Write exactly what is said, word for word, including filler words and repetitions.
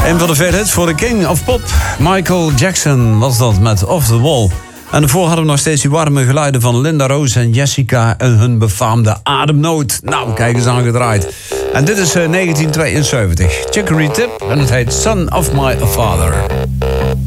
Een van de vele hits voor de King of Pop. Michael Jackson was dat met Off the Wall. En daarvoor hadden we nog steeds die warme geluiden van Linda Rose en Jessica en hun befaamde Ademnood. Nou, kijk eens aangedraaid. En dit is uh, negentien tweeënzeventig. Chicory Tip en het heet Son of My Father.